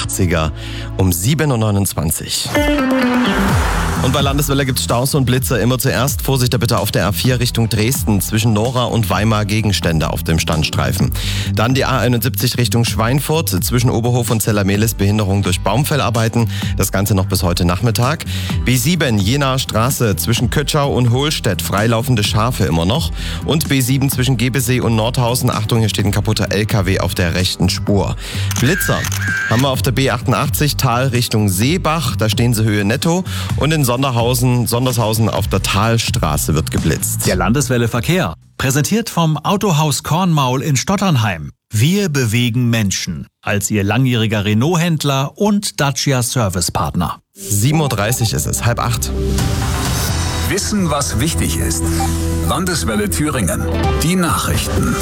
80er um 7.29 Uhr. Und bei Landeswelle gibt es Staus und Blitzer. Immer zuerst Vorsicht bitte auf der A4 Richtung Dresden. Zwischen Nora und Weimar Gegenstände auf dem Standstreifen. Dann die A71 Richtung Schweinfurt. Zwischen Oberhof und Zellamelis Behinderung durch Baumfellarbeiten. Das Ganze noch bis heute Nachmittag. B7 Jenaer Straße zwischen Kötschau und Hohlstedt. Freilaufende Schafe immer noch. Und B7 zwischen Gebesee und Nordhausen. Achtung, hier steht ein kaputter LKW auf der rechten Spur. Blitzer haben wir auf der B88 Tal Richtung Seebach. Da stehen sie Höhe Netto. Und in Sondershausen auf der Talstraße wird geblitzt. Der Landeswelle Verkehr. Präsentiert vom Autohaus Kornmaul in Stotternheim. Wir bewegen Menschen. Als Ihr langjähriger Renault-Händler und Dacia-Service-Partner. 7.30 Uhr ist es, 7:30. Wissen, was wichtig ist. Landeswelle Thüringen. Die Nachrichten.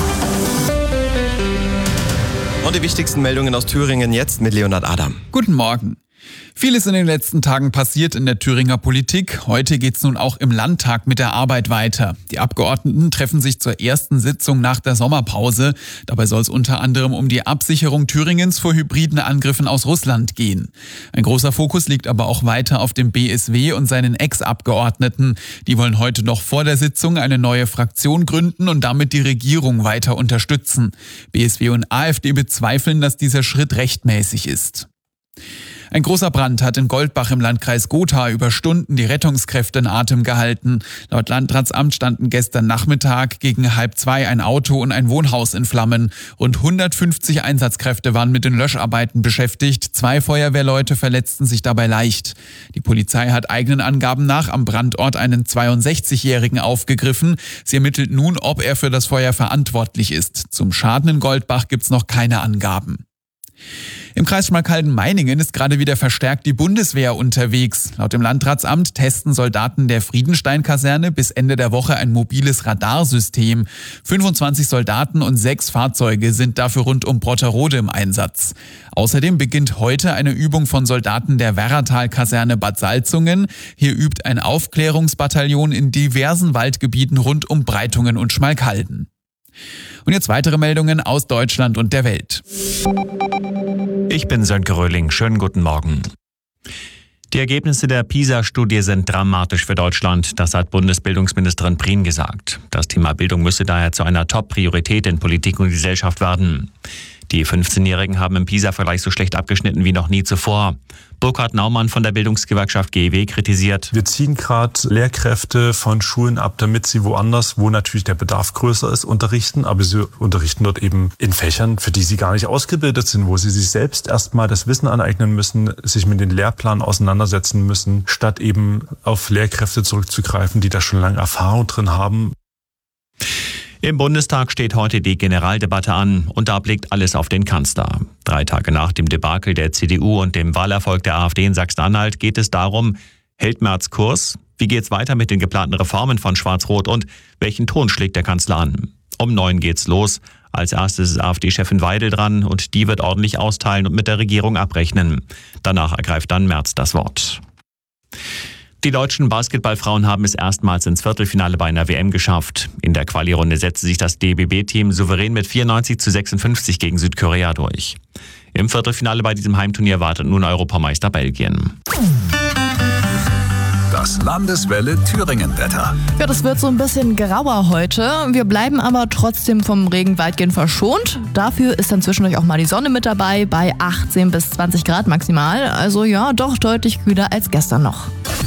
Und die wichtigsten Meldungen aus Thüringen jetzt mit Leonhard Adam. Guten Morgen. Vieles in den letzten Tagen passiert in der Thüringer Politik. Heute geht's nun auch im Landtag mit der Arbeit weiter. Die Abgeordneten treffen sich zur ersten Sitzung nach der Sommerpause. Dabei soll es unter anderem um die Absicherung Thüringens vor hybriden Angriffen aus Russland gehen. Ein großer Fokus liegt aber auch weiter auf dem BSW und seinen Ex-Abgeordneten. Die wollen heute noch vor der Sitzung eine neue Fraktion gründen und damit die Regierung weiter unterstützen. BSW und AfD bezweifeln, dass dieser Schritt rechtmäßig ist. Ein großer Brand hat in Goldbach im Landkreis Gotha über Stunden die Rettungskräfte in Atem gehalten. Laut Landratsamt standen gestern Nachmittag gegen 1:30 ein Auto und ein Wohnhaus in Flammen. Rund 150 Einsatzkräfte waren mit den Löscharbeiten beschäftigt. 2 Feuerwehrleute verletzten sich dabei leicht. Die Polizei hat eigenen Angaben nach am Brandort einen 62-Jährigen aufgegriffen. Sie ermittelt nun, ob er für das Feuer verantwortlich ist. Zum Schaden in Goldbach gibt's noch keine Angaben. Im Kreis Schmalkalden-Meiningen ist gerade wieder verstärkt die Bundeswehr unterwegs. Laut dem Landratsamt testen Soldaten der Friedenstein-Kaserne bis Ende der Woche ein mobiles Radarsystem. 25 Soldaten und 6 Fahrzeuge sind dafür rund um Brotterode im Einsatz. Außerdem beginnt heute eine Übung von Soldaten der Werratal-Kaserne Bad Salzungen. Hier übt ein Aufklärungsbataillon in diversen Waldgebieten rund um Breitungen und Schmalkalden. Und jetzt weitere Meldungen aus Deutschland und der Welt. Ich bin Sönke Röhling. Schönen guten Morgen. Die Ergebnisse der PISA-Studie sind dramatisch für Deutschland. Das hat Bundesbildungsministerin Prien gesagt. Das Thema Bildung müsse daher zu einer Top-Priorität in Politik und Gesellschaft werden. Die 15-Jährigen haben im PISA-Vergleich so schlecht abgeschnitten wie noch nie zuvor. Burkhard Naumann von der Bildungsgewerkschaft GEW kritisiert: Wir ziehen gerade Lehrkräfte von Schulen ab, damit sie woanders, wo natürlich der Bedarf größer ist, unterrichten. Aber sie unterrichten dort eben in Fächern, für die sie gar nicht ausgebildet sind, wo sie sich selbst erstmal das Wissen aneignen müssen, sich mit den Lehrplänen auseinandersetzen müssen, statt eben auf Lehrkräfte zurückzugreifen, die da schon lange Erfahrung drin haben. Im Bundestag steht heute die Generaldebatte an und da blickt alles auf den Kanzler. 3 Tage nach dem Debakel der CDU und dem Wahlerfolg der AfD in Sachsen-Anhalt geht es darum, hält Merz Kurs? Wie geht's weiter mit den geplanten Reformen von Schwarz-Rot und welchen Ton schlägt der Kanzler an? Um 9 geht's los. Als erstes ist AfD-Chefin Weidel dran und die wird ordentlich austeilen und mit der Regierung abrechnen. Danach ergreift dann Merz das Wort. Die deutschen Basketballfrauen haben es erstmals ins Viertelfinale bei einer WM geschafft. In der Quali-Runde setzte sich das DBB-Team souverän mit 94:56 gegen Südkorea durch. Im Viertelfinale bei diesem Heimturnier wartet nun Europameister Belgien. Das Landeswelle Thüringen-Wetter. Ja, das wird so ein bisschen grauer heute. Wir bleiben aber trotzdem vom Regen weitgehend verschont. Dafür ist dann zwischendurch auch mal die Sonne mit dabei, bei 18 bis 20 Grad maximal. Also ja, doch deutlich kühler als gestern noch.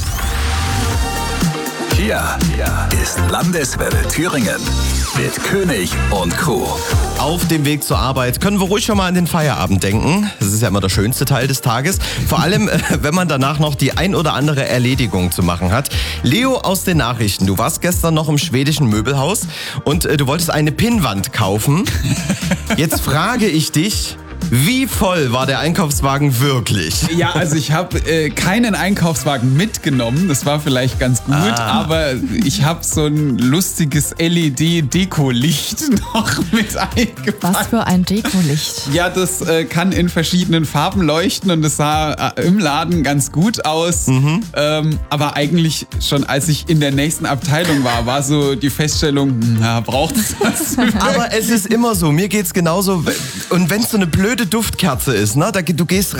Hier ist Landeswelle Thüringen mit König und Crew. Auf dem Weg zur Arbeit können wir ruhig schon mal an den Feierabend denken. Das ist ja immer der schönste Teil des Tages. Vor allem, wenn man danach noch die ein oder andere Erledigung zu machen hat. Leo aus den Nachrichten, du warst gestern noch im schwedischen Möbelhaus und du wolltest eine Pinnwand kaufen. Jetzt frage ich dich, wie voll war der Einkaufswagen wirklich? Ja, also ich habe keinen Einkaufswagen mitgenommen, das war vielleicht ganz gut, aber ich habe so ein lustiges LED-Dekolicht noch mit eingepackt. Was für ein Dekolicht? Ja, das kann in verschiedenen Farben leuchten und es sah im Laden ganz gut aus. Aber eigentlich schon als ich in der nächsten Abteilung war so die Feststellung, braucht es das? Aber es ist immer so, mir geht's genauso. Und wenn es so eine blöde Duftkerze ist, ne? Du gehst